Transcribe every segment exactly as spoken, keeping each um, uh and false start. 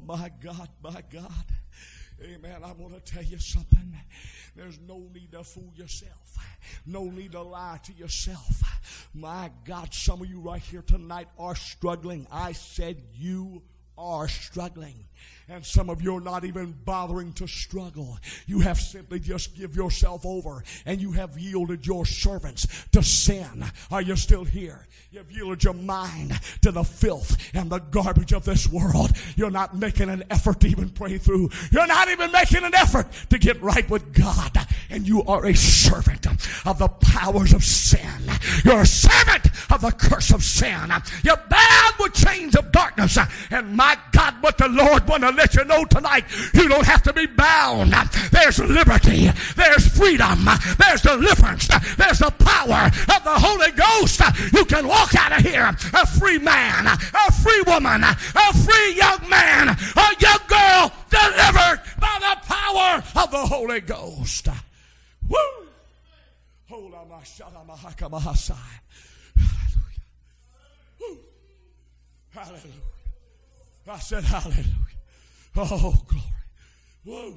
my God, my God. Amen. I want to tell you something. There's no need to fool yourself. No need to lie to yourself. My God, some of you right here tonight are struggling. I said you are struggling. And some of you are not even bothering to struggle. You have simply just give yourself over, and you have yielded your servants to sin. Are you still here? You've yielded your mind to the filth and the garbage of this world. You're not making an effort to even pray through. You're not even making an effort to get right with God. And you are a servant of the powers of sin. You're a servant of the curse of sin. You're bound with chains of darkness. And my God, what the Lord wants to let you know tonight, you don't have to be bound. There's liberty. There's freedom. There's deliverance. There's the power of the Holy Ghost. You can walk out of here a free man, a free woman, a free young man, a young girl delivered by the power of the Holy Ghost. Woo! Hold on, my shot on my haka mahasai. Hallelujah. Woo! Hallelujah. I said hallelujah. Oh, glory. Whoa.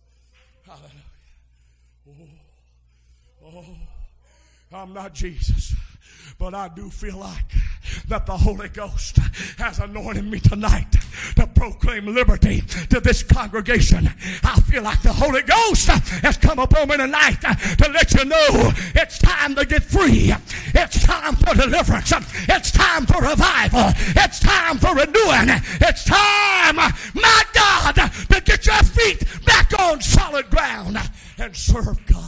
Hallelujah. Oh, oh. I'm not Jesus, but I do feel like that the Holy Ghost has anointed me tonight to proclaim liberty to this congregation. I feel like the Holy Ghost has come upon me tonight to let you know it's time to get free. It's time for deliverance. It's time for revival. It's time for renewing. It's time, my God, to get your feet back on solid ground and serve God.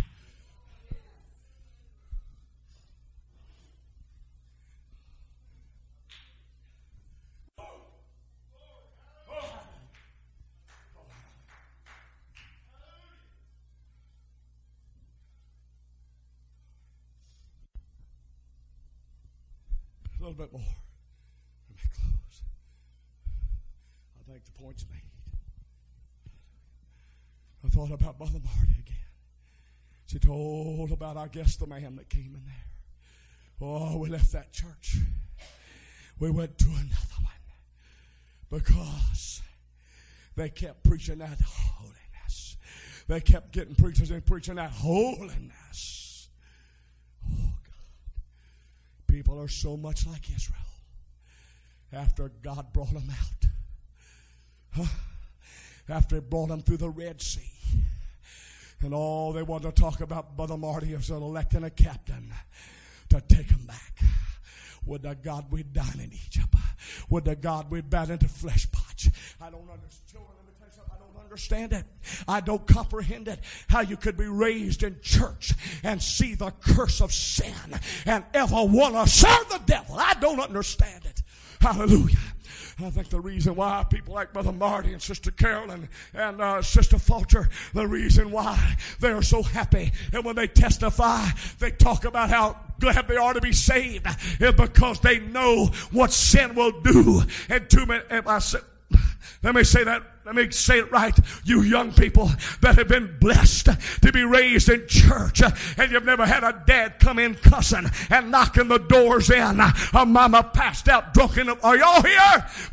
A little bit more. Let me close. I think the point's made. I thought about Mother Marty again. She told about, I guess, the man that came in there. Oh, we left that church. We went to another one because they kept preaching that holiness. They kept getting preachers and preaching that holiness. People are so much like Israel after God brought them out. Huh? After He brought them through the Red Sea. And all they wanted to talk about, Brother Marty, is electing a captain to take them back. Would to God we'd died in Egypt. Would to God we'd bowed into flesh pots. I don't understand. Children, let me tell you something. I don't understand it. I don't comprehend it. How you could be raised in church and see the curse of sin and ever want to serve the devil. I don't understand it. Hallelujah. I think the reason why people like Brother Marty and Sister Carolyn and uh, Sister Fulcher, the reason why they are so happy, and when they testify, they talk about how glad they are to be saved, is because they know what sin will do. And too many, if I said, let me say that. Let me say it right. You young people that have been blessed to be raised in church, and you've never had a dad come in cussing and knocking the doors in. A mama passed out drunk in the, are y'all here?